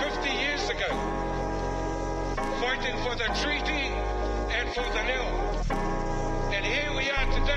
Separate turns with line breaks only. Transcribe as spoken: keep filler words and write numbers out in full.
fifty years ago, fighting for the treaty and for the nil. And here we are today.